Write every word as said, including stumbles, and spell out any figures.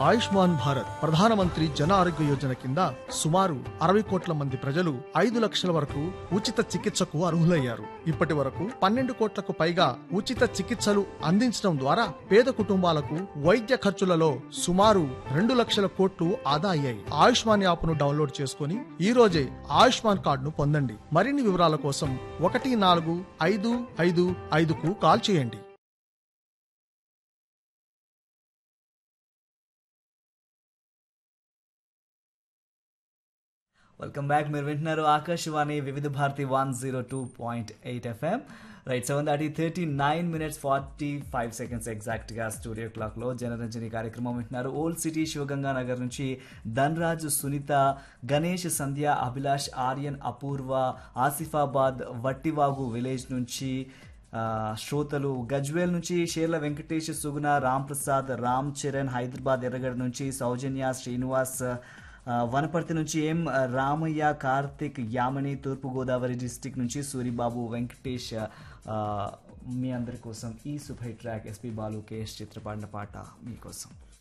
ఆయుష్మాన్ భారత్ ప్రధానమంత్రి జన ఆరోగ్య యోజన కింద సుమారు అరవై కోట్ల మంది ప్రజలు ఐదు లక్షల వరకు ఉచిత చికిత్సకు అర్హులయ్యారు. ఇప్పటి వరకు పన్నెండు కోట్లకు పైగా ఉచిత చికిత్సలు అందించడం ద్వారా పేద కుటుంబాలకు వైద్య ఖర్చులలో సుమారు రెండు లక్షల కోట్లు ఆదా అయ్యాయి. ఆయుష్మాన్ యాప్ ను డౌన్లోడ్ చేసుకుని ఈ రోజే ఆయుష్మాన్ కార్డును పొందండి. మరిన్ని వివరాల కోసం ఒకటి నాలుగు ఐదు ఐదు ఐదుకు కాల్ చేయండి. Welcome back. మీరు వింటున్నారు ఆకాశవాణి వివిధ Bharati one zero two point eight FM. Right, seven దాటి thirty nine minutes forty five seconds ఎగ్జాక్ట్గా స్టూడియో క్లాక్లో జనరంజని కార్యక్రమం వింటున్నారు. ఓల్డ్ సిటీ శివగంగా నగర్ నుంచి ధన్రాజ్, సునీత, గణేష్, సంధ్య, అభిలాష్, ఆర్యన్, అపూర్వ, ఆసిఫాబాద్ వట్టివాగు విలేజ్ నుంచి శ్రోతలు, గజ్వేల్ నుంచి షేర్ల వెంకటేష్, సుగుణ, రామ్ ప్రసాద్, రామ్ చరణ్, హైదరాబాద్ ఎర్రగడ్డ నుంచి సౌజన్య, శ్రీనివాస్, వనపర్తి నుంచి ఎం రామయ్య, కార్తిక్, యామని, తూర్పుగోదావరి డిస్టిక్ నుంచి సూరిబాబు, వెంకటేష్. మీ అందరి కోసం ఈ super hit track SP Balu, KS చిత్ర పాడిన పాట మీకోసం.